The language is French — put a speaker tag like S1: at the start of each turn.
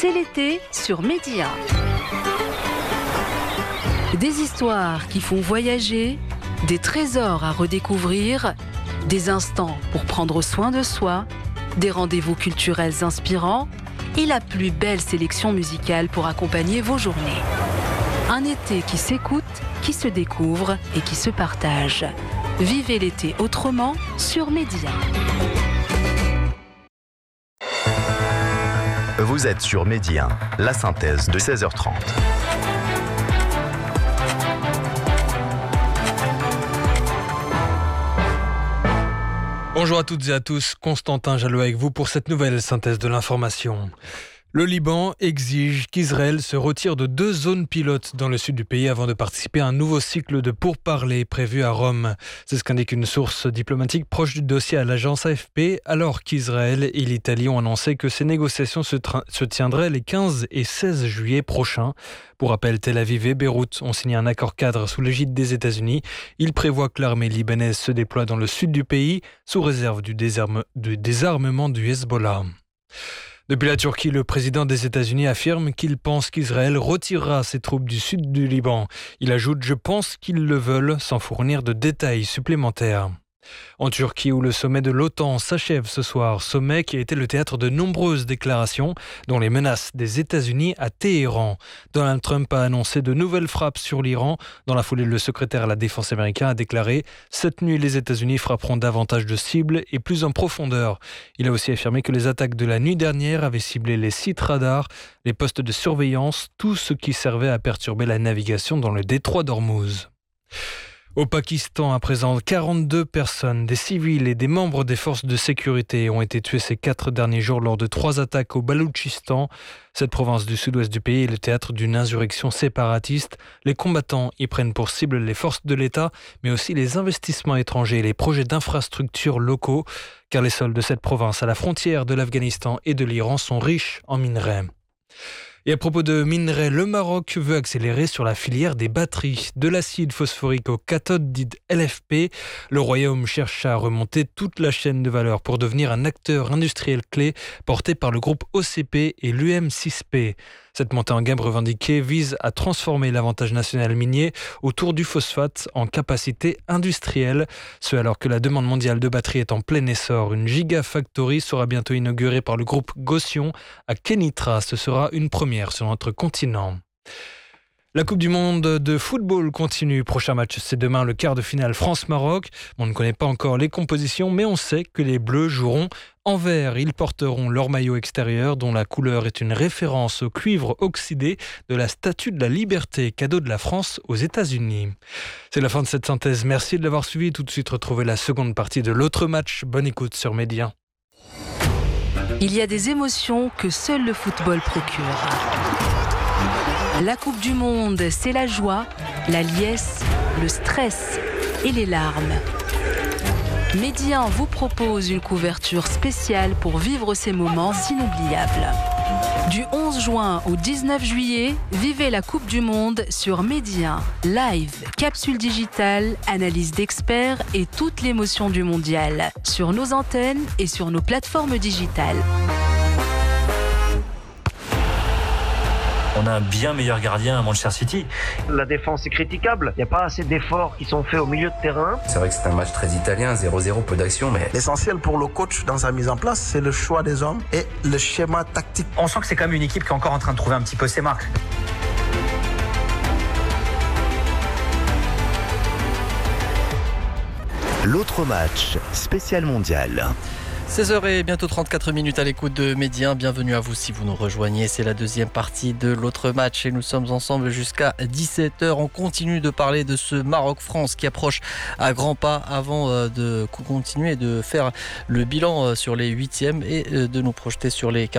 S1: C'est l'été sur Média. Des histoires qui font voyager, des trésors à redécouvrir, des instants pour prendre soin de soi, des rendez-vous culturels inspirants et la plus belle sélection musicale pour accompagner vos journées. Un été qui s'écoute, qui se découvre et qui se partage. Vivez l'été autrement sur Média.
S2: Vous êtes sur Média, la synthèse de 16h30.
S3: Bonjour à toutes et à tous, Constantin Jallot avec vous pour cette nouvelle synthèse de l'information. Le Liban exige qu'Israël se retire de 2 zones pilotes dans le sud du pays avant de participer à un nouveau cycle de pourparlers prévu à Rome. C'est ce qu'indique une source diplomatique proche du dossier à l'agence AFP, alors qu'Israël et l'Italie ont annoncé que ces négociations se tiendraient les 15 et 16 juillet prochains. Pour rappel, Tel Aviv et Beyrouth ont signé un accord cadre sous l'égide des États-Unis. Il prévoit que l'armée libanaise se déploie dans le sud du pays sous réserve du désarmement du Hezbollah. Depuis la Turquie, le président des États-Unis affirme qu'il pense qu'Israël retirera ses troupes du sud du Liban. Il ajoute « Je pense qu'ils le veulent » sans fournir de détails supplémentaires. En Turquie, où le sommet de l'OTAN s'achève ce soir, sommet qui a été le théâtre de nombreuses déclarations, dont les menaces des États-Unis à Téhéran. Donald Trump a annoncé de nouvelles frappes sur l'Iran. Dans la foulée, le secrétaire à la défense américain a déclaré « Cette nuit, les États-Unis frapperont davantage de cibles et plus en profondeur ». Il a aussi affirmé que les attaques de la nuit dernière avaient ciblé les sites radars, les postes de surveillance, tout ce qui servait à perturber la navigation dans le détroit d'Ormuz. Au Pakistan, à présent, 42 personnes, des civils et des membres des forces de sécurité ont été tués ces 4 derniers jours lors de 3 attaques au Baloutchistan. Cette province du sud-ouest du pays est le théâtre d'une insurrection séparatiste. Les combattants y prennent pour cible les forces de l'État, mais aussi les investissements étrangers et les projets d'infrastructures locaux, car les sols de cette province à la frontière de l'Afghanistan et de l'Iran sont riches en minerais. Et à propos de minerais, le Maroc veut accélérer sur la filière des batteries. De l'acide phosphorique aux cathodes dites LFP, le Royaume cherche à remonter toute la chaîne de valeur pour devenir un acteur industriel clé porté par le groupe OCP et l'UM6P. Cette montée en gamme revendiquée vise à transformer l'avantage national minier autour du phosphate en capacité industrielle. Ce alors que la demande mondiale de batteries est en plein essor. Une gigafactory sera bientôt inaugurée par le groupe Gotion à Kenitra. Ce sera une première sur notre continent. La Coupe du Monde de football continue. Prochain match, c'est demain, le quart de finale France-Maroc. On ne connaît pas encore les compositions, mais on sait que les Bleus joueront en vert. Ils porteront leur maillot extérieur, dont la couleur est une référence au cuivre oxydé de la Statue de la Liberté, cadeau de la France aux États-Unis. C'est la fin de cette synthèse. Merci de l'avoir suivi. Tout de suite, retrouvez la seconde partie de l'autre match. Bonne écoute sur Média.
S1: Il y a des émotions que seul le football procure. La Coupe du Monde, c'est la joie, la liesse, le stress et les larmes. Média vous propose une couverture spéciale pour vivre ces moments inoubliables. Du 11 juin au 19 juillet, vivez la Coupe du Monde sur Média. Live, capsule digitale, analyse d'experts et toute l'émotion du mondial. Sur nos antennes et sur nos plateformes digitales.
S4: On a un bien meilleur gardien à Manchester City.
S5: La défense est critiquable. Il n'y a pas assez d'efforts qui sont faits au milieu de terrain.
S6: C'est vrai que c'est un match très italien, 0-0, peu d'action, mais...
S7: L'essentiel pour le coach dans sa mise en place, c'est le choix des hommes et le schéma tactique.
S8: On sent que c'est quand même une équipe qui est encore en train de trouver un petit peu ses marques.
S2: L'autre match, spécial mondial.
S9: 16h et bientôt 34 minutes à l'écoute de Média. Bienvenue à vous si vous nous rejoignez. C'est la deuxième partie de l'autre match et nous sommes ensemble jusqu'à 17h. On continue de parler de ce Maroc-France qui approche à grands pas avant de continuer de faire le bilan sur les 8e et de nous projeter sur les